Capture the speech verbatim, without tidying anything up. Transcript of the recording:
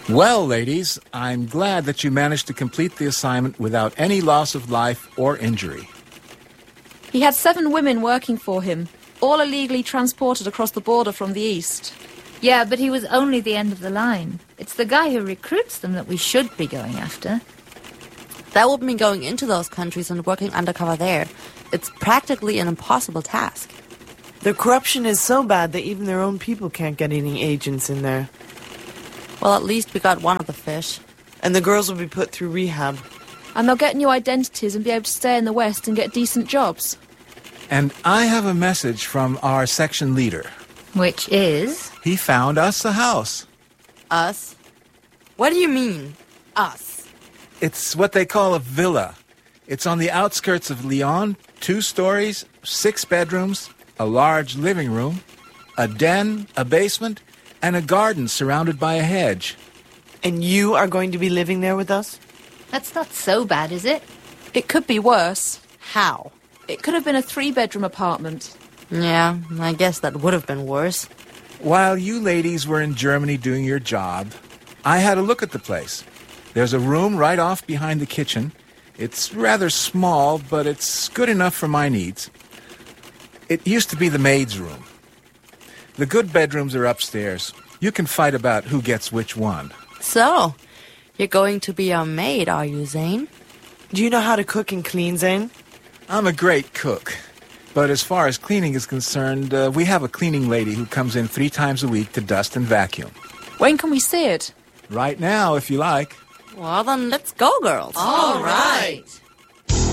Well, ladies, I'm glad that you managed to complete the assignment without any loss of life or injury. He had seven women working for him, all illegally transported across the border from the east. Yeah, but he was only the end of the line. It's the guy who recruits them that we should be going after. That would mean going into those countries and working undercover there. It's practically an impossible task. Their corruption is so bad that even their own people can't get any agents in there. Well, at least we got one of the fish. And the girls will be put through rehab. And they'll get new identities and be able to stay in the West and get decent jobs. And I have a message from our section leader. Which is? He found us a house. Us? What do you mean, us? It's what they call a villa. It's on the outskirts of Lyon, two stories, six bedrooms, a large living room, a den, a basement, and a garden surrounded by a hedge. And you are going to be living there with us? That's not so bad, is it? It could be worse. How? It could have been a three-bedroom apartment. Yeah, I guess that would have been worse. While you ladies were in Germany doing your job, I had a look at the place. There's a room right off behind the kitchen. It's rather small, but it's good enough for my needs. It used to be the maid's room. The good bedrooms are upstairs. You can fight about who gets which one. So, you're going to be our maid, are you, Zane? Do you know how to cook and clean, Zane? I'm a great cook. But as far as cleaning is concerned, uh, we have a cleaning lady who comes in three times a week to dust and vacuum. When can we see it? Right now, if you like. Well, then let's go, girls. All right.